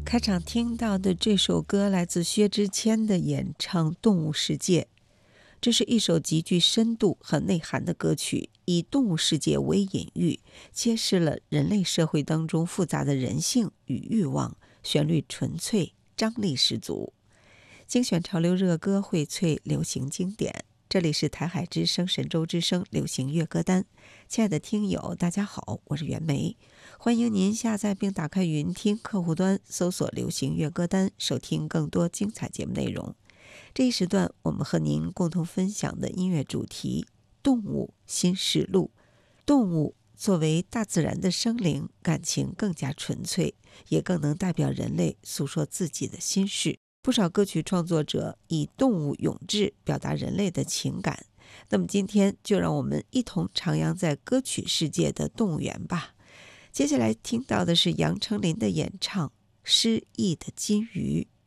开场听到的这首歌来自薛之谦的演唱《动物世界》，这是一首极具深度和内涵的歌曲，以动物世界为隐喻，揭示了人类社会当中复杂的人性与欲望，旋律纯粹，张力十足。精选潮流热歌，荟萃流行经典。这里是台海之声神州之声流行乐歌单。亲爱的听友大家好，我是袁枚，欢迎您下载并打开云听客户端，搜索流行乐歌单，收听更多精彩节目内容。这一时段我们和您共同分享的音乐主题，动物新视路。动物作为大自然的生灵，感情更加纯粹，也更能代表人类诉说自己的心事。不少歌曲创作者以动物咏志表达人类的情感，那么今天就让我们一同徜徉在歌曲世界的动物园吧。接下来听到的是杨丞琳的演唱《失忆的金鱼》。